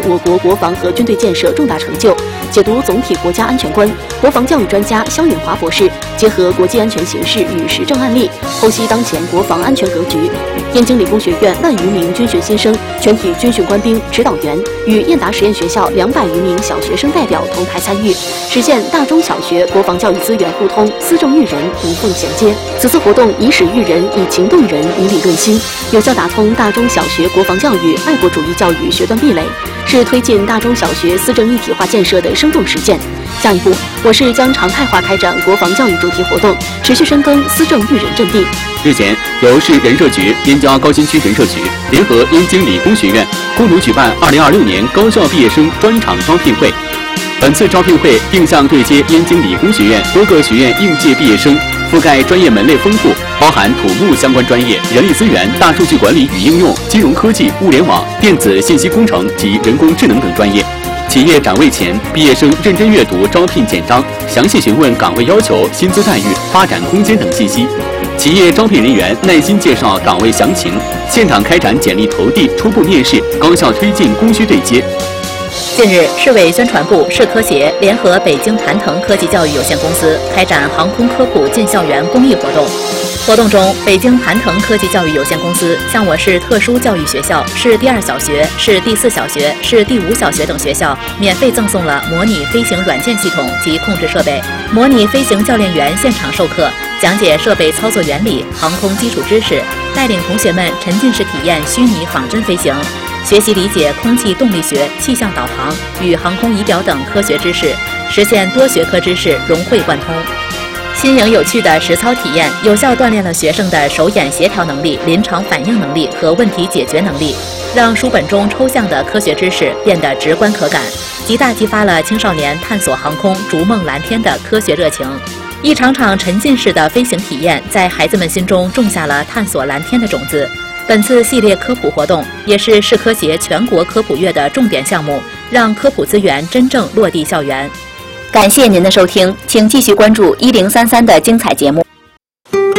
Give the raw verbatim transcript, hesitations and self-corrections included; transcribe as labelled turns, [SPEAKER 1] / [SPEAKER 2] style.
[SPEAKER 1] 我国国防和军队建设重大成就，解读总体国家安全观。国防教育专家肖允华博士结合国际安全形势与实证案例，剖析当前国防安全格局。燕京理工学院万余名军训新生、全体军训官兵、指导员与燕达实验学校两百余名小学生代表同台参与，实现大中小学国防教育资源互通、思政育人、无缝衔接。此次活动以史育人，以情动人，以理论心，有效打通大中小学国防教育、爱国主义教育学段壁垒，是推进大中小学思政一体化建设的生动实践。下一步，我市将常态化开展国防教育主题活动，持续深耕思政育人阵地。
[SPEAKER 2] 日前，由市人社局、燕郊高新区人社局联合燕京理工学院共同举办二零二六年高校毕业生专场招聘会。本次招聘会定向对接燕京理工学院多个学院应届毕业生，覆盖专业门类丰富，包含土木相关专业、人力资源、大数据管理与应用、金融科技、物联网、电子信息工程及人工智能等专业。企业展位前，毕业生认真阅读招聘简章，详细询问岗位要求、薪资待遇、发展空间等信息。企业招聘人员耐心介绍岗位详情，现场开展简历投递、初步面试，高效推进供需对接。
[SPEAKER 3] 近日，市委宣传部、市科协联合北京盘腾科技教育有限公司开展航空科普进校园公益活动。活动中，北京盘腾科技教育有限公司向我市特殊教育学校、市第二小学、市第四小学、市第五小学等学校免费赠送了模拟飞行软件系统及控制设备，模拟飞行教练员现场授课，讲解设备操作原理、航空基础知识，带领同学们沉浸式体验虚拟仿真飞行，学习理解空气动力学、气象导航与航空仪表等科学知识，实现多学科知识融会贯通。新颖有趣的实操体验，有效锻炼了学生的手眼协调能力、临场反应能力和问题解决能力，让书本中抽象的科学知识变得直观可感，极大激发了青少年探索航空、逐梦蓝天的科学热情。一场场沉浸式的飞行体验，在孩子们心中种下了探索蓝天的种子。本次系列科普活动也是市科协全国科普月的重点项目，让科普资源真正落地校园。感谢您的收听，请继续关注一零三三的精彩节目。